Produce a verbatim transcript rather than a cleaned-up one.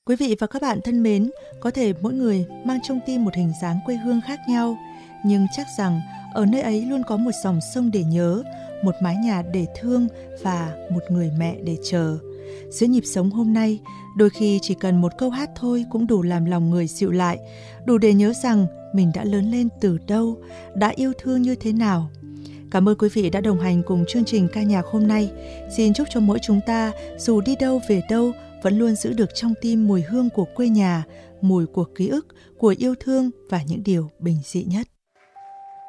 Quý vị và các bạn thân mến, có thể mỗi người mang trong tim một hình dáng quê hương khác nhau, nhưng chắc rằng ở nơi ấy luôn có một dòng sông để nhớ, một mái nhà để thương và một người mẹ để chờ. Giữa nhịp sống hôm nay, đôi khi chỉ cần một câu hát thôi cũng đủ làm lòng người dịu lại, đủ để nhớ rằng mình đã lớn lên từ đâu, đã yêu thương như thế nào. Cảm ơn quý vị đã đồng hành cùng chương trình ca nhạc hôm nay. Xin chúc cho mỗi chúng ta, dù đi đâu về đâu, vẫn luôn giữ được trong tim mùi hương của quê nhà, mùi của ký ức, của yêu thương và những điều bình dị nhất.